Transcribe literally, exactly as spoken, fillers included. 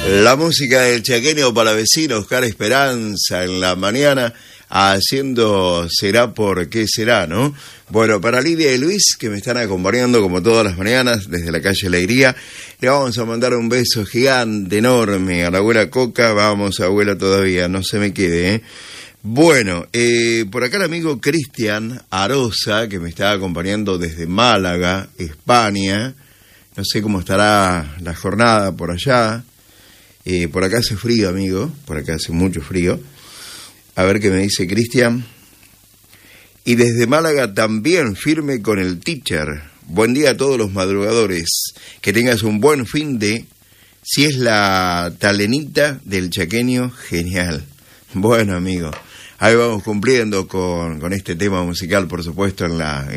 La música del chaqueño para vecinos, Oscar Esperanza en la mañana, haciendo Será porque será, ¿no? Bueno, para Lidia y Luis, que me están acompañando como todas las mañanas desde la calle Alegría, le vamos a mandar un beso gigante, enorme a la abuela Coca. Vamos, abuela, todavía, no se me quede, ¿eh? Bueno, eh, por acá el amigo Cristian Arosa, que me está acompañando desde Málaga, España. No sé cómo estará la jornada por allá. Eh, por acá hace frío, amigo, por acá hace mucho frío. A ver qué me dice Cristian. Y desde Málaga también firme con el teacher. Buen día a todos los madrugadores. Que tengas un buen fin de... Si es la talenita del chaqueño, genial. Bueno, amigo, ahí vamos cumpliendo con, con este tema musical, por supuesto, en la...